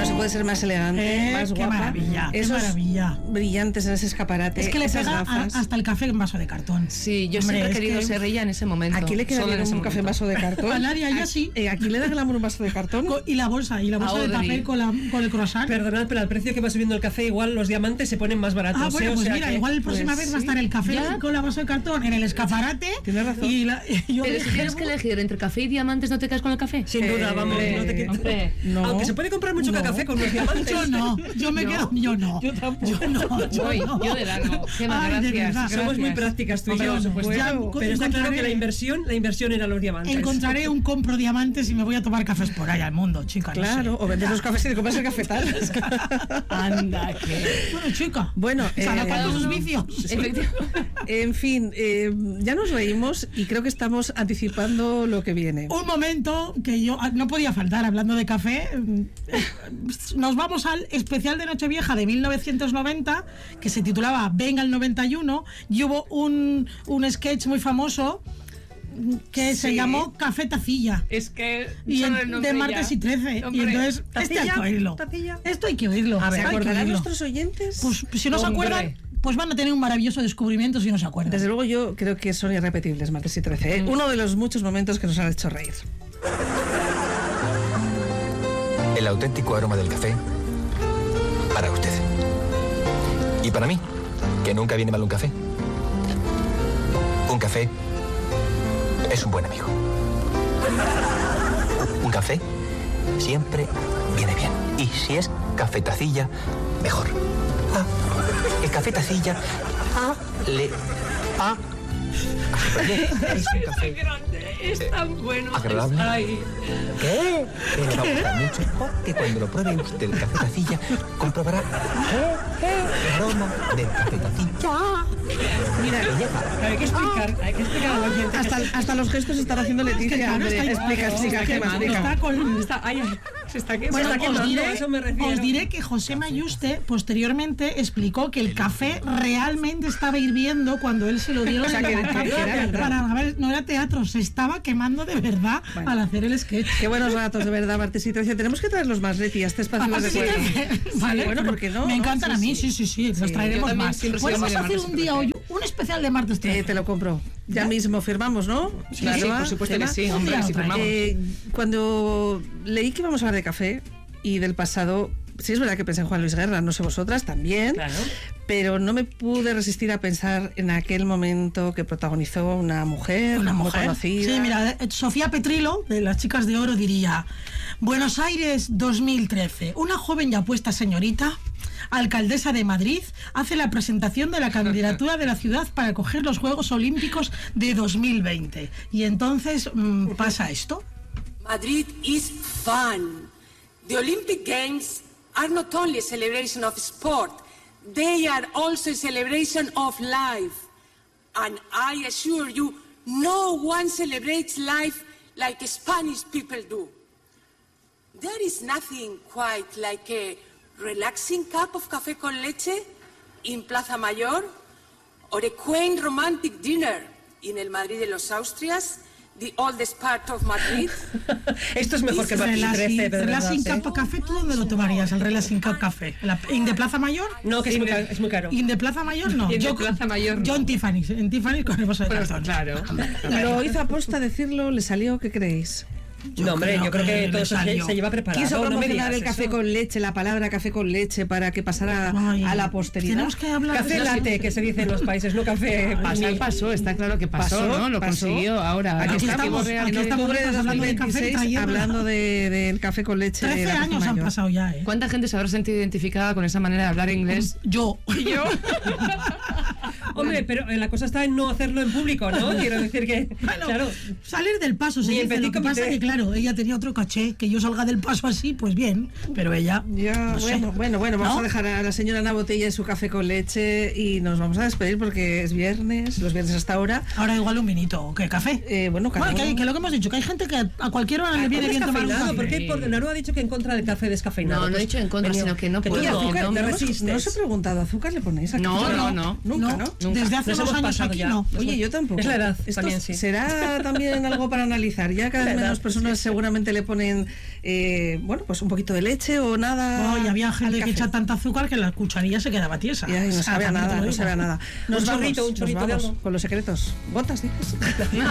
se puede ser más elegante, más guapa. Qué maravilla, Esos qué maravilla. brillantes en ese escaparate. Es que le esas pega gafas. hasta el café en vaso de cartón. Sí, yo siempre he querido ser ella en ese momento. Aquí le queda bien un café en vaso de cartón. A Laria, ella sí. Aquí le da glamour un vaso de cartón. Y la bolsa de papel con el croissant. Perdonad, pero al precio que va subiendo el café, igual los diamantes se ponen más baratos. Bueno, pues mira, que, igual la próxima vez va a estar el café con la bolsa de cartón en el escaparate. Tienes razón. Pero si tienes que elegir entre café y diamantes, ¿no te quedas con el café? Sin duda, vamos, no te quedas. No. Aunque se puede comprar mucho café con los diamantes. Yo no, yo me quedo, yo no. Yo tampoco. Yo de largo. Gracias. Somos muy prácticas tú y yo, por supuesto. Pero está claro que la inversión era los diamantes. Encontraré un compro diamantes y me voy a tomar cafés por ahí al mundo, chica. Claro, o vendes los cafés y te compras el cafetal. Anda, que... Bueno, chica. Bueno, para tus vicios. En fin, ya nos reímos y creo que estamos anticipando lo que viene. Un momento que yo no podía faltar, hablando de café. Nos vamos al especial de Nochevieja de 1990, que se titulaba Venga el 91, y hubo un sketch muy famoso que se llamó Café Tacilla. Es que de martes y 13. Hombre, y entonces tacilla, hay que oírlo. tacilla. Esto hay que oírlo. A ver, ¿Se ¿acordarán nuestros oyentes? Pues si no se acuerdan, pues van a tener un maravilloso descubrimiento si no se acuerdan. Desde luego yo creo que son irrepetibles martes y 13, ¿eh? Uno de los muchos momentos que nos han hecho reír. El auténtico aroma del café para usted. Y para mí, que nunca viene mal un café. Un café es un buen amigo. Un café siempre viene bien. Y si es café tacilla, mejor. El café tacilla es un café es tan bueno. agradable. Ay. ¿Qué? Que le va a gustar mucho, porque cuando lo pruebe usted el café tacilla, comprobará el aroma del café tacilla. Mira, Hay que explicar a los oyentes. hasta los gestos están haciendo Leticia. Explica, Se está quemando. Bueno, Eso me refiero. os diré que José Mayuste posteriormente explicó que el café realmente estaba hirviendo cuando él se lo dieron. O sea, que para ver, no era teatro, se estaba quemando de verdad al hacer el sketch. Qué buenos ratos, de verdad, martes y 13. Tenemos que traerlos más, Leti, a este espacio de recuerdo. Vale, Bueno, ¿por qué no? Me encantan a mí, sí, los traeremos más. Podemos hacer un día hoy un especial de martes 13. Te lo compro. Ya mismo firmamos, ¿no? Sí, por supuesto que sí, hombre, sí firmamos. Cuando leí que íbamos a hablar de café y del pasado, sí es verdad que pensé en Juan Luis Guerra, no sé vosotras, también, Claro. pero no me pude resistir a pensar en aquel momento que protagonizó una mujer muy conocida. Sí, mira, Sofía Petrilo, de Las Chicas de Oro, diría: Buenos Aires 2013, una joven y apuesta señorita, alcaldesa de Madrid, hace la presentación de la candidatura de la ciudad para acoger los Juegos Olímpicos de 2020. Y entonces pasa esto. Madrid is fun. The Olympic Games are not only a celebration of sport, they are also a celebration of life. And I assure you, no one celebrates life like Spanish people do. There is nothing quite like a relaxing cup of café con leche in Plaza Mayor or a quaint romantic dinner in el Madrid de los Austrias, the oldest part of Madrid. Esto es mejor que el martes y 13, de verdad. Relaxing Cup Café, ¿tú dónde lo tomarías? El Relaxing Cup Café. ¿In de Plaza Mayor? No, que es muy caro. ¿In de Plaza Mayor? No. ¿In de Plaza Mayor? Yo en Tiffany's. En Tiffany's con el vaso de cartón. Claro. Lo hizo aposta decirlo, le salió, ¿qué creéis? No, hombre, yo creo que todo eso se lleva preparado. Quiso promocionar el eso. café con leche, la palabra café con leche, para que pasara a la posteridad. Tenemos que hablar Café latte, que se dice en los países, no café. Pasó, está claro que pasó, ¿no? Lo consiguió ahora. Aquí estamos en octubre de 2026 hablando del café con leche. 13 años han pasado ya, ¿eh? ¿Cuánta gente se habrá sentido identificada con esa manera de hablar inglés? Yo. Hombre, pero la cosa está en no hacerlo en público, ¿no? Quiero decir que, Bueno, claro, salir del paso, se Ni el dice. Lo petit que pasa comité. que, claro, ella tenía otro caché, que yo salga del paso así, pues bien, pero ella... Ya, no sé. bueno, vamos ¿No? a dejar a la señora Ana Botella en su café con leche y nos vamos a despedir porque es viernes, los viernes hasta ahora. Ahora igual un vinito, ¿o qué? ¿Café? Bueno, cada uno. que lo que hemos dicho, que hay gente que a cualquier hora le viene bien tomar un café. porque Naru ha dicho que en contra del café descafeinado. No, no he dicho en contra, sino que no tú puedo. azúcar No te me- resistes. No os he preguntado, ¿azúcar le ponéis aquí? No. Nunca, ¿no? nunca. Desde hace Nos unos hemos años pasado aquí ya. no. Oye, yo tampoco. Es la edad, Esto también, sí. será también algo para analizar. Ya cada vez La edad, menos personas seguramente le ponen, bueno, pues un poquito de leche o nada. No, y había gente al que café. echa tanta azúcar que la cucharilla se quedaba tiesa. Y ahí no O sea, sabe a también te nada, lo no digo. sabe a nada. Un chorrito de nos vamos algo. con los secretos. ¿Botas, dices?